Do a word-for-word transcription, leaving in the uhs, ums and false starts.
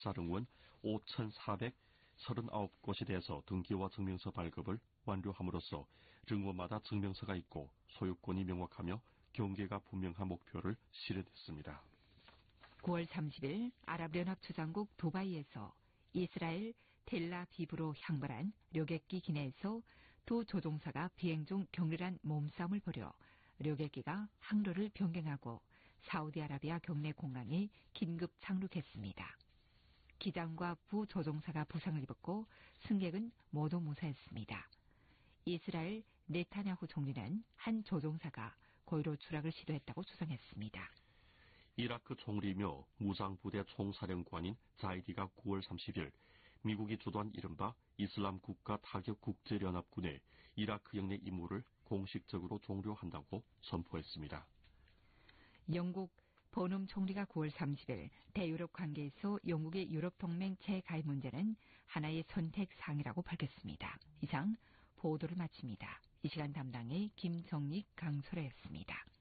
자릉원 오천사백삼십구 곳에 대해서 등기와 증명서 발급을 완료함으로써 릉원마다 증명서가 있고 소유권이 명확하며 경계가 분명한 목표를 실현했습니다. 구월 삼십일 아랍연합 초상국 두바이에서 이스라엘 텔라비브로 향발한 료객기 기내에서 두 조종사가 비행 중 격렬한 몸싸움을 벌여 료객기가 항로를 변경하고 사우디아라비아 경내 공항에 긴급 착륙했습니다. 기장과 부조종사가 부상을 입었고 승객은 모두 무사했습니다. 이스라엘 네타냐후 총리는 한 조종사가 고의로 추락을 시도했다고 주장했습니다. 이라크 총리며 무장부대 총사령관인 자이디가 구월 삼십일 미국이 주도한 이른바 이슬람 국가 타격 국제연합군의 이라크 영내 임무를 공식적으로 종료한다고 선포했습니다. 영국 보눔 총리가 구월 삼십일 대유럽 관계에서 영국의 유럽동맹 재가입 문제는 하나의 선택사항이라고 밝혔습니다. 이상 보도를 마칩니다. 이 시간 담당의 김정익 강소라였습니다.